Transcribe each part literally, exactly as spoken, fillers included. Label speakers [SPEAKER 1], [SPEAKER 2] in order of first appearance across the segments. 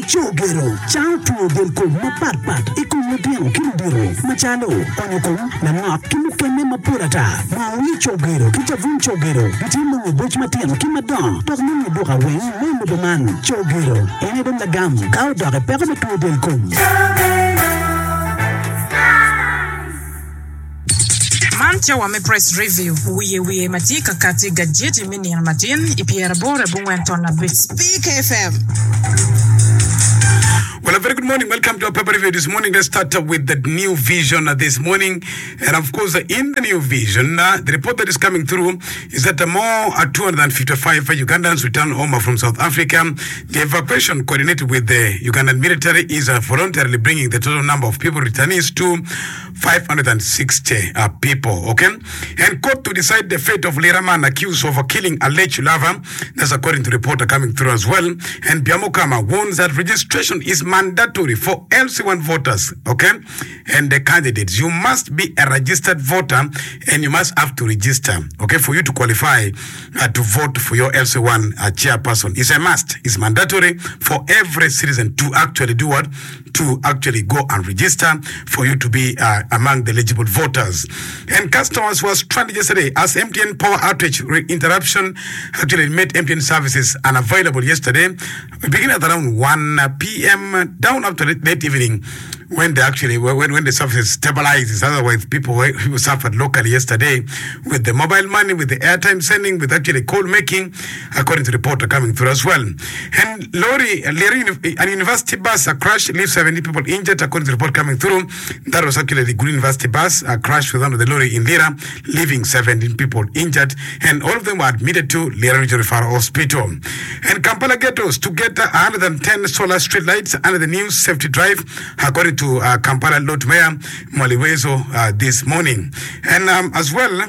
[SPEAKER 1] chogero chao tuo del ko mapat pat ikumo diemo kiludiro machalo onyo ko na ngap kimukene mapurata ma wi chogero kitavun chogero kitimo ngoboch matien kimadon tok ni doka wen mo do man chogero ene don la gam ka do ka peko tuo del ko
[SPEAKER 2] Mantia wa me press review wiye wiye matika kati gajeti mini matin ipiera bora bungwenton na bit Speak F M.
[SPEAKER 3] Well, a very good morning. Welcome to our paper review this morning. Let's start uh, with the new vision uh, this morning. And of course, uh, in the new vision, uh, the report that is coming through is that uh, more uh, two hundred fifty-five uh, Ugandans return home from South Africa. The evacuation coordinated with the Ugandan military is uh, voluntarily bringing the total number of people returnees to five hundred sixty uh, people. Okay. And court to decide the fate of Liraman accused of uh, killing alleged lover. That's according to the report uh, coming through as well. And Biamokama warns that registration is mandatory for L C one voters, okay? And the candidates, you must be a registered voter and you must have to register, okay, for you to qualify uh, to vote for your L C one uh, chairperson. It's a must. It's mandatory for every citizen to actually do what? To actually go and register for you to be uh, among the eligible voters. And customers were stranded yesterday as M T N power outage re- interruption actually made M T N services unavailable yesterday, beginning at around one p.m. down up to late evening when they actually when when the services stabilizes. Otherwise, people people suffered locally yesterday with the mobile money, with the airtime sending, with actually call making, according to the report coming through as well. And lorry, an university bus a crash leaves seventy people injured, according to the report coming through. That was actually the Green University bus a crash with under the lorry in Lira, leaving seventeen people injured, and all of them were admitted to Lira Regional Referral Hospital. And Kampala ghettos to get one hundred ten solar street lights under the new safety drive, according to to uh, Kampala Lord Mayor Mwaliwezo uh, this morning. And um, as well,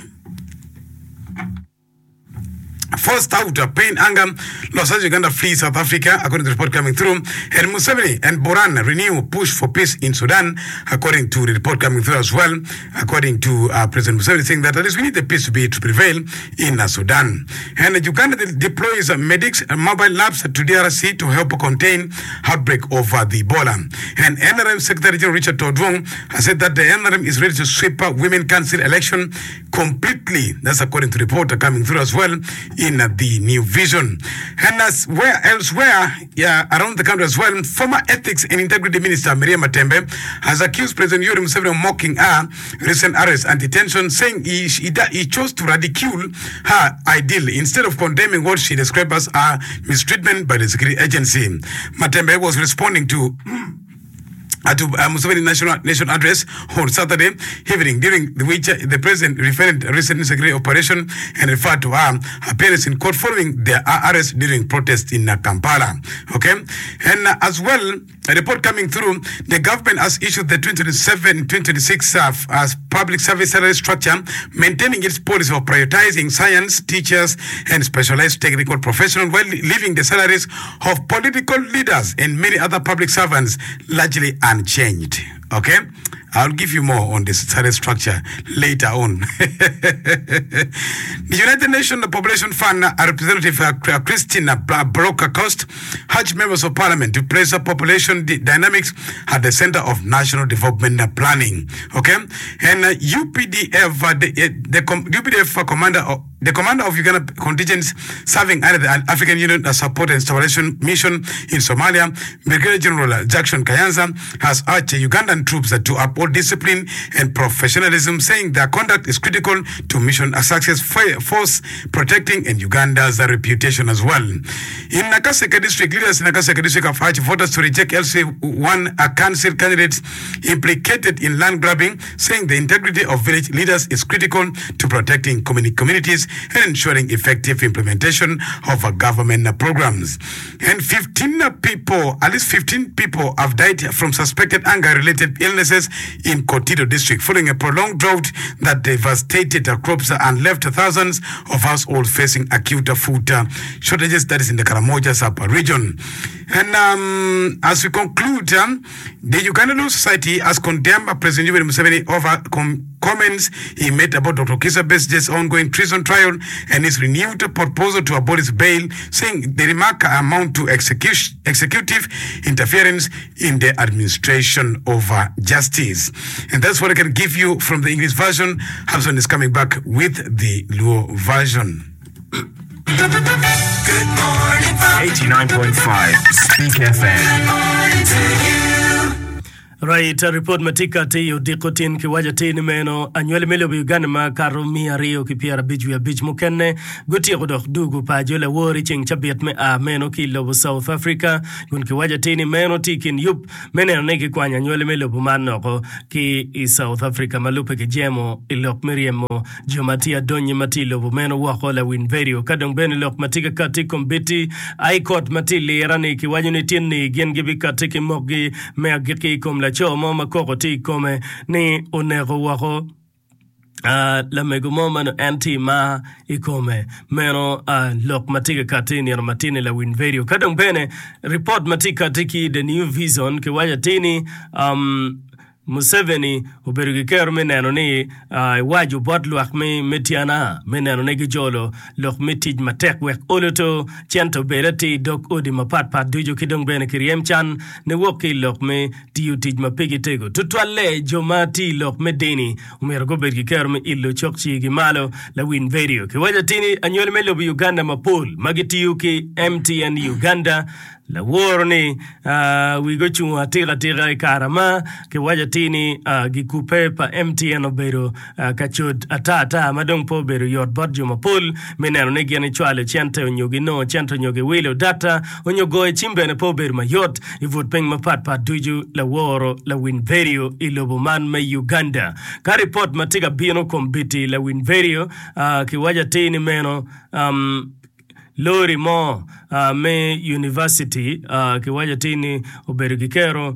[SPEAKER 3] forced out of pain, anger, Los Angeles Uganda flee South Africa, according to the report coming through. And Museveni and Boran renew push for peace in Sudan, according to the report coming through as well. According to uh, President Museveni saying that at least we need the peace to be to prevail in uh, Sudan. And uh, Uganda deploys uh, medics and mobile labs to D R C to help contain outbreak of uh, the Ebola. And N R M Secretary General Richard Todwong has said that the N R M is ready to sweep up Women Council election completely. That's according to the report uh, coming through as well in uh, the new vision. And as where elsewhere yeah, around the country as well, former Ethics and Integrity Minister Miriam Matembe has accused President Yoweri Museveni of mocking her recent arrest and detention, saying he, he, he chose to ridicule her ideal instead of condemning what she described as a mistreatment by the security agency. Matembe was responding to At uh, Museveni national nation address on Saturday evening, during which uh, the president referred recent security operation and referred to her appearance in court following their arrest during protests in uh, Kampala. Okay, and uh, as well, a report coming through, the government has issued the twenty twenty-seven twenty twenty-six uh, as public service salary structure, maintaining its policy of prioritizing science, teachers, and specialized technical professionals, while leaving the salaries of political leaders and many other public servants largely unchanged. Okay, I'll give you more on this salary structure later on. The United Nations Population Fund uh, representative uh, Christina Broker-Cost urged members of parliament to place a population d- dynamics at the center of national development uh, planning. Okay, and uh, U P D F, uh, the, uh, the com- U P D F uh, commander of The commander of Uganda contingents serving under the African Union Support and Stabilization Mission in Somalia, Brigadier General Jackson Kayanza, has urged Ugandan troops to uphold discipline and professionalism, saying their conduct is critical to mission success, force protecting and Uganda's reputation as well. In Nakaseka district, leaders in Nakaseka district have urged voters to reject L C one council candidates implicated in land grabbing, saying the integrity of village leaders is critical to protecting communi- communities and ensuring effective implementation of uh, government uh, programs. And fifteen uh, people, at least fifteen people have died from suspected anger-related illnesses in Kotido district following a prolonged drought that devastated uh, crops uh, and left thousands of households facing acute uh, food uh, shortages, that is in the Karamoja sub region. And um, as we conclude, um, the Ugandan Law Society has condemned President Yoweri Museveni over com- comments he made about Doctor Kizza Besiege's ongoing treason trial and his renewed proposal to abolish bail, saying the remark amount to execution, executive interference in the administration of uh, justice. And that's what I can give you from the English version. Hudson is coming back with the Luo version.
[SPEAKER 4] Good morning,
[SPEAKER 5] eighty-nine point five Speak F M.
[SPEAKER 4] Good morning to you.
[SPEAKER 6] Right, a report matika te yo dikotin ki waja te ni meno anywele mele bi Uganda ma karo mi ario ki piara biju ya biju mukenne guti kodok dugu pa jole wori ching chabiat me a meno ki lobo South Africa kun ki waja te ni meno tikin yup mene neke kwa anywele mele bu manoko ki i South Africa malupe ki jemo ilok miriemo jomatia donye mati lobo meno wako la win video kadong beni lok matika kati kombiti I court mati lirani ki waja ni tini gen gibi kati ki mogi mea giki kumla cho mama koko ti kome ni onego wako Uh, la megumo mano anti ma ikome meno uh, lok matika katini ya matini la win video kadong bene report matika tiki the new vision kiwaja tini um Museveni uberugi kero meneno ni uh, waju bot luak mi metiana meneno negi jolo lok mitij matek wek oloto chento berati dok odi mapat pat dujo kidong bene kiriem chan ne woki lok mi tiyu tij mapigi tego tutwale jomati lok medeni umero go bergi kero mi illo chokchi gimalo la win video kiwaja tini anyole melo bi Uganda mapol magitiyu ki M T N Uganda la warni uh, we go chunga tira tira karama ke waja tini uh, gikupe pa M T N obero uh, kachod atata madong po bero yot bodjo mapul menero negi ani chwale chente onyogi no chente onyogi wilo data onyogo e chimbe ne po bero mayot ivut peng mapat pat duju la woro la win video ilobo man me Uganda ka report matiga bieno kombiti la win video uh, ke waja tini meno um Lori mo uh, me university uh, kiwaja tini oberigikero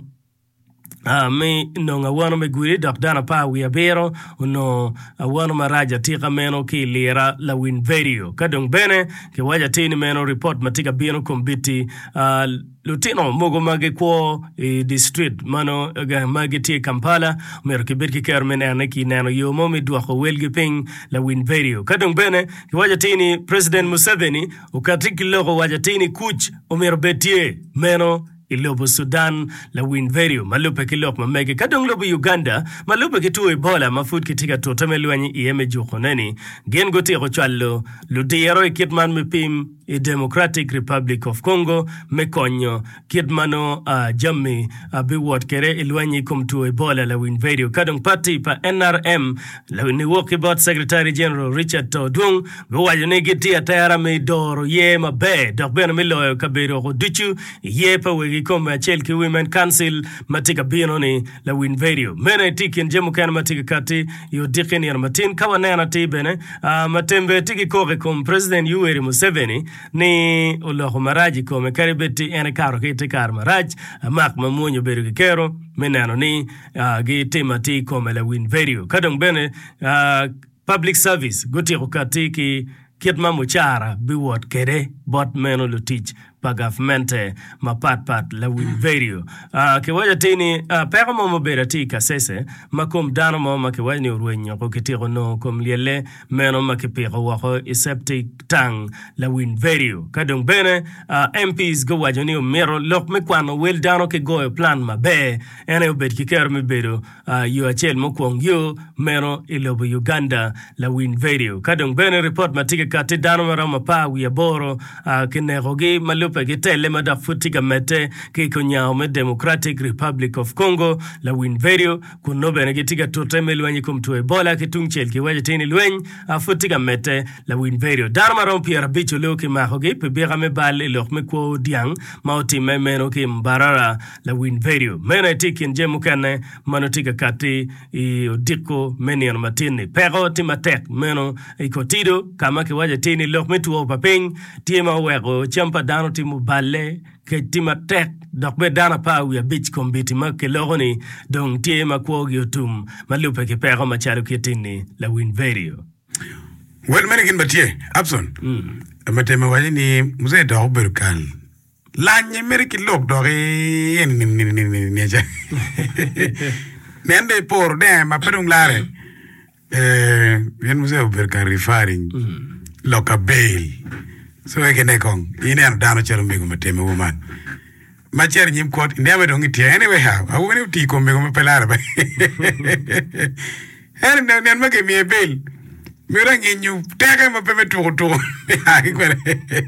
[SPEAKER 6] Uh, me no nga wano me guri dok dana pa wia bero no uh, wano maraja tika meno ki lira la win video kadong bene ki waja tini meno report matika bieno kombiti uh, lutino mogo mage kwa e, district mano uh, mage tia Kampala umero kibirki kero mene aneki nano yo momi duwako welgi ping la win video kadong bene ki waja tini President Museveni ukatiki loko waja tini kuch umero betie meno ilobo Sudan la win video malupe kilok mamege kadong lobo Uganda malupe kitu Ebola mafut kitika totamelwanyi ieme jukoneni gen goti ko challo ludiero ikitman mipim i Democratic Republic of Congo mekonyo kitmano uh, jammi uh, biwot kere ilwanyi kumtu Ebola la win video kadong party pa N R M la ni walkabout Secretary General Richard Todung go wajone giti atayara me doro ye mabe dokbena miloyo kabiro ko duchu ye pa wegi koma Chelki Women Council matika binoni la win video mena tiki njemu kana matika kati yo dikeni ya matin kawa nana tibene uh, matembe tiki koke kum President Yoweri Museveni ni uloho maraji kome karibeti ene karo kiti karo maraj mak mamunyo beru kero menano ni uh, giti mati kome la win video kadong bene uh, public service guti kukati ki kitma muchara biwot kere bot meno lutich pagafmente mapat pat la win video uh, ke waja tini uh, pero mo mobera ti kasese makom dano mo ma ke wani urwenyo ko kitiro no kom liele meno ma ke piro wako iseptic tang la win video kadong bene uh, M Ps go waja ni umero lok me kwano wel dano ke goyo plan mabe ene ubet kiker mi bedo uh, yu achel mo kwong yu meno ilobo Uganda la win video kadong bene report matike kati dano marama pa wiyaboro uh, kinerogi malupe kitele madafutika mete kiko nyao me Democratic Republic of Congo la win video kunobe na kitika toteme lwenye kumtu Ebola kitungchel kiwaja tini lwenye afutika mete la win video dharma rompi ya rabicho leo kimahogi pibira mebale lok mekwo diang mauti memeno ki mbarara la win video mena itiki nje mukane manotika kati i odiko meni ya matini pero timatek meno ikotido kama kiwaja tini lok metu opapeng tiema wego champa dano timu bale ke timatek dokbe dana pa uya beach kombiti make logoni dong tiema kwogi otum malupe ke pero machalo kitini la win video
[SPEAKER 3] well many kin batie Abson mm. matema wali ni mzee da oberkan lanye meriki lok dog e ni ni ni ni ni ja nende por de ma pedung lare eh bien museo per carifari loka bail so e kene kong ine an dano chero mego mateme woman ma cher nyim kot never don't get anyway how I won't ti ko mego pelare ba her ne ne ma ke mi bail mi rangi nyu tega ma peme to to ai kwere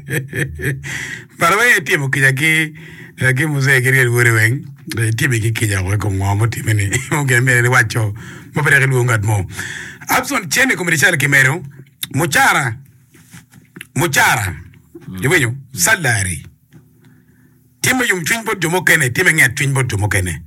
[SPEAKER 3] para vai ti mo kija ki ki museo ke ri wore wen ti be ki kija ko ko mo ti meni mo ke me wacho mo pere lu ngat mo abson chene ko mi chale ke mero muchara muchara yewenyo salary time yum twin bot jomo kene time ngat twin bot jomo kene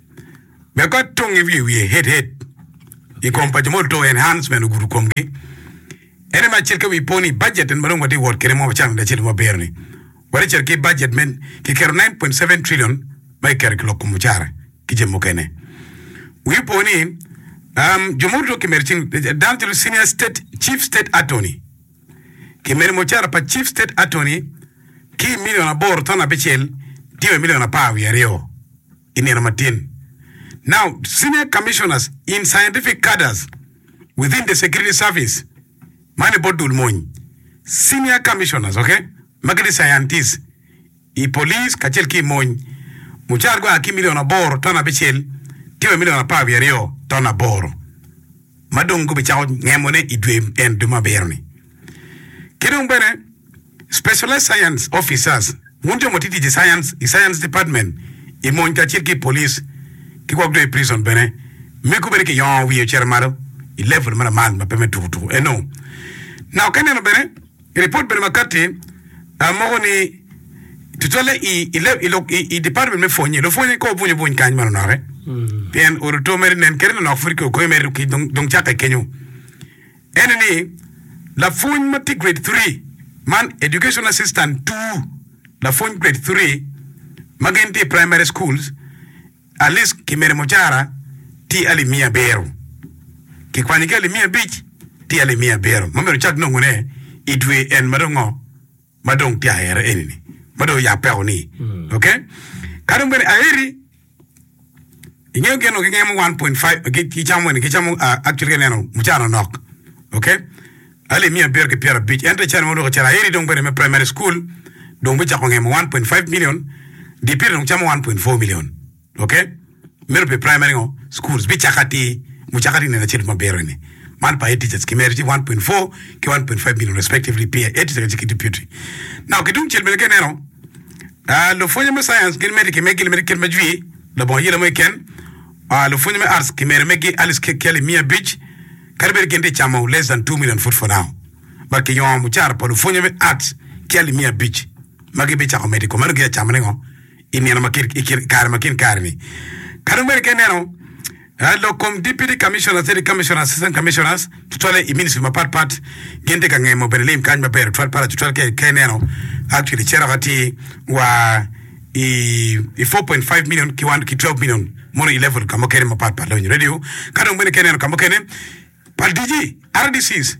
[SPEAKER 3] be ko tongi wi wi head head i kompa jomo to enhancement guru komgi ene ma chirka wi poni budget en marongo di word kene mo chang da chirka mo berni wari chirka budget men ki kero nine point seven trillion by kero kilo ko muchara ki jemo kene wi poni um jomo to kemerching down to senior state chief state attorney Kimere mochara pa chief state attorney ki million abor tona bechel tiwe million apawi ario inera matin. Now senior commissioners in scientific cadres within the security service mani bodul moñ senior commissioners okay magadi scientists I police kachel ki moñ muchar go aki million abor tona bechel tiwe million apawi ario tona bor madongo bechaw ngemone idwe en duma berni. Kidong bene specialized science officers wunjo motiti di science the science department I monta chirki police ki ko do prison bene me ko bene ki yon wi chermaro I level mara man ma peme tu tu e no now kene no bene report bene makati amoni tutole I I I department me fonye lo fonye ko bunye bunye kan maro nare bien oruto mer nen kene no afrika ko mer ki dong dong chaka kenyu eneni La phone mati grade three, man education assistant two, la phone grade three, magenti primary schools, at least kimere mochara, ti alimia bero. Kikwanike alimia beach, ti alimia bero. Mamero chak nongone, idwe en madongo, madong tia era enini. Mado ya peo ni. Okay? Kadong bene aeri, inge geno kingemo one point five, kichamu ni, kichamu actually geno, mochara nok. Okay? Ali mia berge piara beach enta chan mo ko chara heri dong bere me primary school dong be chako ngem one point five million di pir dong chamo one point four million okay mer pe primary ngo schools be chakati mu chakati ne na chit ma bere ni man pa teachers ki mer one point four ki one point five million respectively pe teachers ki deputy now ki dum chel be ke nero ah lo fonye me science ki mer ki me ki mer ki me jui lo bon yele me ken ah lo fonye me arts ki mer me ki alis ke kele mia beach Karber gente chamo less than two million foot for now. But ki yon muchar polo fonye me at kiali mia beach. Magi beach ako medico manu kia chamo nengo. Ini yana makir ikir kar makin karni. Karber ke neno. Lo kom deputy commissioner, city commissioner, assistant commissioners. Tutwale i ministry ma part part. Gente ka ngemo benelim kanj ma bere. Tutwale para tutwale ke ke neno. Actually chera kati wa i i four point five million ki one ki twelve million. Mono eleven kamo kene ma part part lo radio. Karong bene ke neno kamo kene. Pal D G, R D Cs.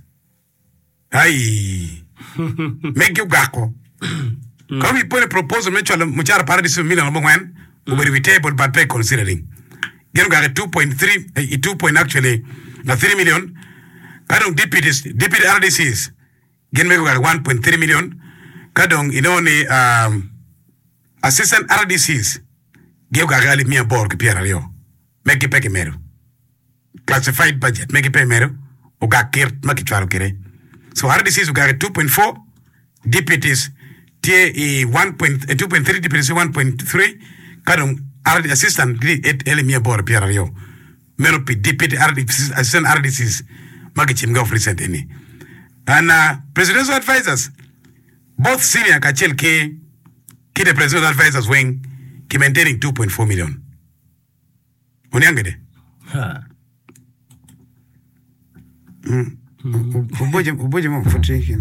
[SPEAKER 3] Ay. Make you gako. Come we put a proposal much muchara paradise million among one, over we table but pay considering. Get got two point three, two point actually, na three million. Kadong deputies, deputy R D Cs. Get me got one point three million. Kadong inoni um assistant R D Cs. Give got gali mia board kipiara yo. Make it peke meru. Classified budget, make it pay mero, or got kirt, make it try kere. So R D Cs we got two point four, deputies, T A one point two point three, deputies one point three, Kadum R D assistant, eight elimia board, Pierre Rio. Mero P deputy R D assistant R D Cs, Magachim Goff recent any. And uh, presidential advisors, both senior Kachel K, K the presidential advisors wing, ki maintaining two point four million. Unyangede?
[SPEAKER 6] Ha.
[SPEAKER 3] Uboje uboje mo futriki.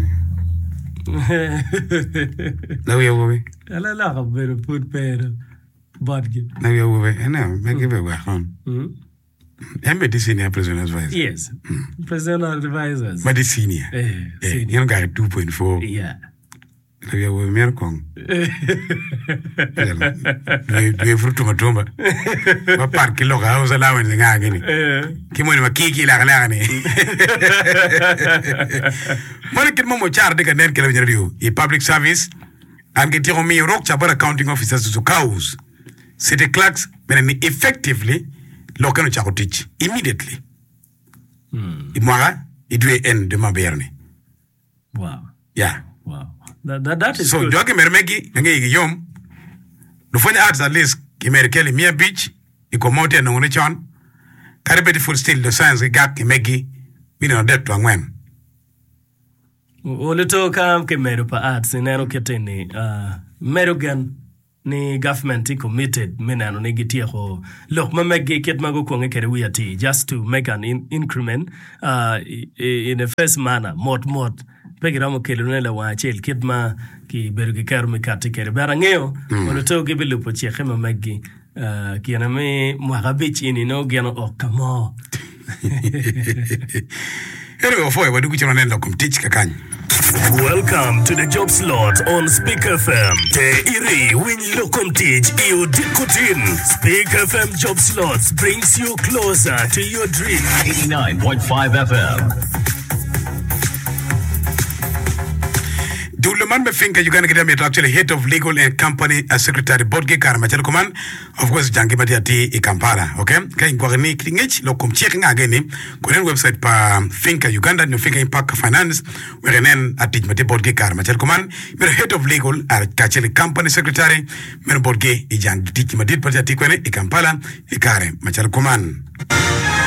[SPEAKER 3] Lawe yawe.
[SPEAKER 6] Ala la khabero food pero badge.
[SPEAKER 3] Lawe yawe. Ana make be wa khon.
[SPEAKER 6] Hmm.
[SPEAKER 3] Embe di senior president advisor.
[SPEAKER 6] Yes. Mm. President advisors.
[SPEAKER 3] But the senior.
[SPEAKER 6] Eh.
[SPEAKER 3] Eh, you got two point four.
[SPEAKER 6] Yeah.
[SPEAKER 3] Tabia wo mier kong. Dwe fruto matumba. Ba par kilo ka usa lawen nga gini. Kimo ni makiki la kala ni. Mone kit mo char de kanen kele radio. E public service and get your me rock chabara accounting officers to cows. City clerks men effectively local chakotich immediately. Hmm. Imwaga idwe end de maberne.
[SPEAKER 6] Wow.
[SPEAKER 3] Yeah.
[SPEAKER 6] Wow. That, that, that is
[SPEAKER 3] so
[SPEAKER 6] good.
[SPEAKER 3] So joke mermegi nge yom. No fanya arts at least kimerikeli Mia Beach iko mountain na ngonichon. Karibeti full still the science gak kimegi bini no debt wangwen.
[SPEAKER 6] Olito kam kemeru pa arts inero keteni uh, merugan ni government committed menano ni gitia ho look mamegi ket mago ko ngekere wiati just to make an in increment uh, in a first manner mod mod pegiramo kelunela wa chel kidma ki berugi karmi katikere barangeo olito ke bilupo cheche mamegi uh, kiana me mwagabich ini no giano okamo.
[SPEAKER 3] Anyway, for what do you want to teach kakany?
[SPEAKER 7] Welcome to the job slot on Speak F M. Te iri win lokum teach you dikutin. Speak F M job slots brings you closer to your dream.
[SPEAKER 5] eighty-nine point five F M.
[SPEAKER 3] Dulaman me finka you gonna get me actually head of legal and company uh, secretary Bodge Karmachel Command of course Jangi Matiati i Kampala, okay? Kay ngwagni klingich lokum checking ageni kunen website pa finka Uganda no finka impact finance werenen atij mate Bodge Karmachel Command mer head of legal and actually company secretary mer Bodge i Jangi tiki madit Matiati kwene i Kampala i Kare Machel Command.